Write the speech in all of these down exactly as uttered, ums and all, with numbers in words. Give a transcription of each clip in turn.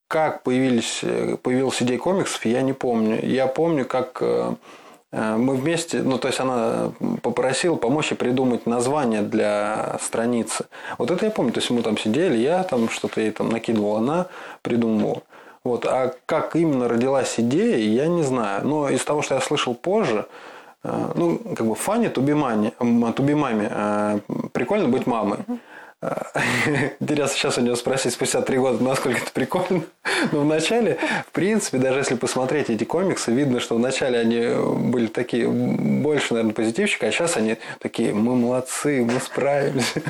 как появились, появилась идея комиксов, я не помню. Я помню, как мы вместе, ну, то есть она попросила помочь ей придумать название для страницы. Вот это я помню. То есть мы там сидели, я там что-то ей там накидывал, она придумывала. Вот. А как именно родилась идея, я не знаю. Но из того, что я слышал позже, ну, как бы фанни тубимами, тубимами, прикольно быть мамой. Интересно сейчас у него спросить спустя три года, насколько это прикольно. Но вначале, в принципе, даже если посмотреть эти комиксы, видно, что вначале они были такие, больше, наверное, позитивчики, а сейчас они такие, мы молодцы, мы справимся.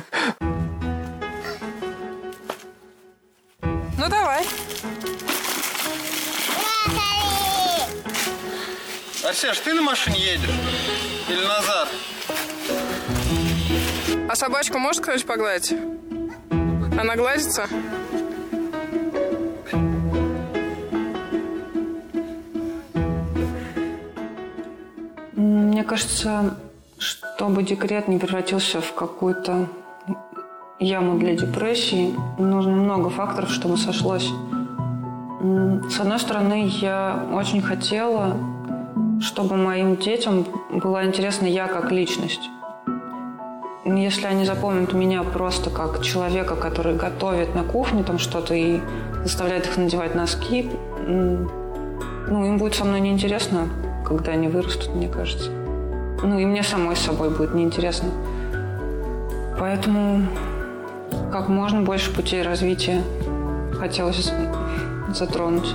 Ну, давай. А, Серж, ты на машине едешь? Или назад? А собачку можешь, короче, погладить? Она гладится? Мне кажется, чтобы декрет не превратился в какую-то яму для депрессии, нужно много факторов, чтобы сошлось. С одной стороны, я очень хотела, чтобы моим детям была интересна я как личность. Если они запомнят меня просто как человека, который готовит на кухне там что-то и заставляет их надевать носки, ну, им будет со мной неинтересно, когда они вырастут, мне кажется. Ну, и мне самой с собой будет неинтересно. Поэтому как можно больше путей развития хотелось затронуть.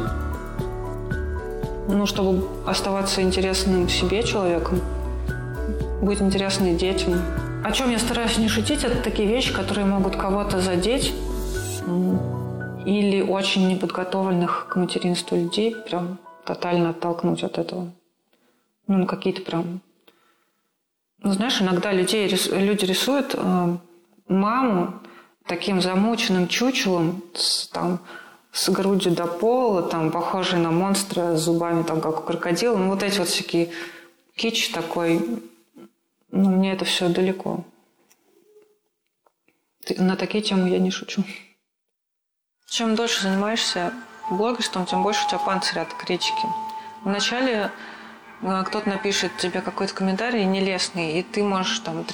Ну, чтобы оставаться интересным себе человеком, быть интересным детям. О чем я стараюсь не шутить, это такие вещи, которые могут кого-то задеть или очень неподготовленных к материнству людей прям тотально оттолкнуть от этого. Ну, какие-то прям... Ну, знаешь, иногда людей, люди рисуют э, маму таким замученным чучелом, с, там, с грудью до пола, там, похожей на монстра, с зубами, там, как у крокодила. Ну, вот эти вот всякие кич такой... Ну, мне это все далеко. На такие темы я не шучу. Чем дольше занимаешься блогерством, тем больше у тебя панцирь от критики. Вначале кто-то напишет тебе какой-то комментарий нелестный, и ты можешь там